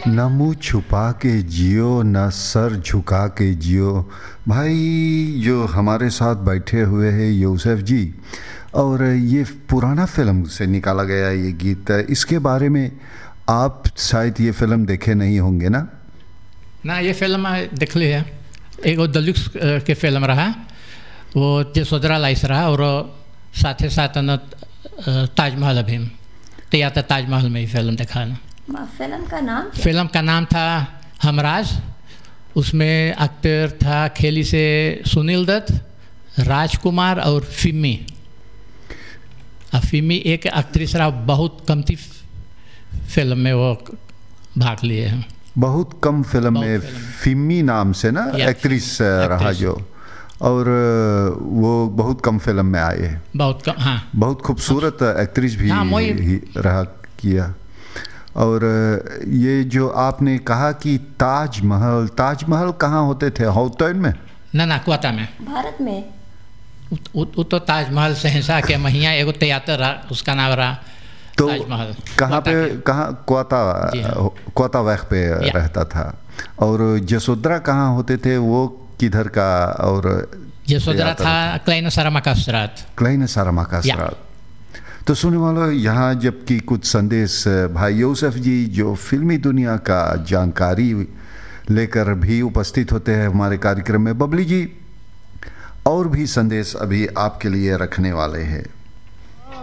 न मुँह छुपा के जियो न सर झुका के जियो। भाई जो हमारे साथ बैठे हुए हैं यूसुफ जी, और ये पुराना फिल्म से निकाला गया ये गीत, इसके बारे में आप शायद ये फिल्म देखे नहीं होंगे ना? ना, ये फिल्म देख ली है। एगो दलुक्स के फिल्म रहा, वो जसोदरा लाइस रहा, और साथ ही साथ न ताजमहल अभी तो ताजमहल में ही फिल्म देखा ना। फिल्म का नाम था हमराज। उसमें एक्टर था खेली से सुनील दत्त, राजकुमार और फिम्मी। फिम्मी एक एक्ट्रेस रहा, बहुत कमती फिल्म में वो भाग लिए हैं। बहुत कम फिल्म में फिम्मी नाम से ना एक्ट्रेस रहा जो, और वो बहुत कम फिल्म में आए हैं। बहुत कम, हाँ। बहुत खूबसूरत एक्ट्रेस भी रहा किया। और ये जो आपने कहा कि ताजमहल कहाँ होते थे? हौतैन में? ना, कोटा में, भारत में। वो तो ताजमहल सहसा के महिया एगो तियातर रहा, उसका नाम रहा तो ताजमहल। कहाँ पे? कहाँ? कोता वैख पे रहता था। और जसोदरा कहाँ होते थे? वो किधर का? और जसोदरा था क्लाइन सारामाकास्त्रात। तो सुनने वालों, यहाँ जबकि कुछ संदेश भाई यूसुफ जी जो फिल्मी दुनिया का जानकारी लेकर भी उपस्थित होते हैं हमारे कार्यक्रम में, बबली जी और भी संदेश अभी आपके लिए रखने वाले हैं।